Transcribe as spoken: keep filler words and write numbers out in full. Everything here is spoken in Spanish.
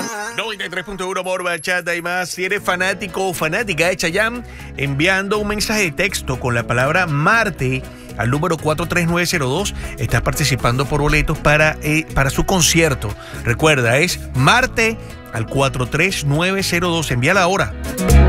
noventa y tres punto uno por Bachata y más. Si eres fanático o fanática de Chayanne, enviando un mensaje de texto con la palabra Marte al número cuatro tres nueve cero dos, estás participando por boletos para, eh, para su concierto. Recuerda, es Marte al cuatro tres nueve cero dos. Envíala ahora.